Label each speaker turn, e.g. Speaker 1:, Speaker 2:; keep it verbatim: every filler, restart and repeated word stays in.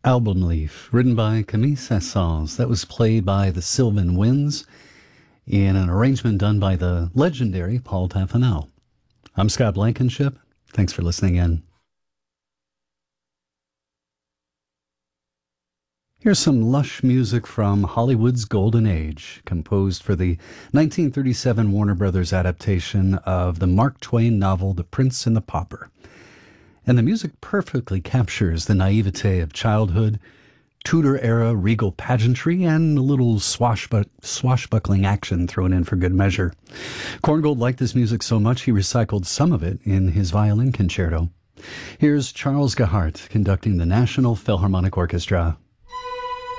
Speaker 1: Album Leaf, written by Camille Saint-Saëns. That was played by the Sylvan Winds in an arrangement done by the legendary Paul Taffanel. I'm Scott Blankenship. Thanks for listening in. Here's some lush music from Hollywood's Golden Age, composed for the nineteen thirty-seven Warner Brothers adaptation of the Mark Twain novel The Prince and the Pauper. And the music perfectly captures the naivete of childhood, Tudor-era regal pageantry, and a little swashbu- swashbuckling action thrown in for good measure. Korngold liked this music so much he recycled some of it in his violin concerto. Here's Charles Gahart conducting the National Philharmonic Orchestra.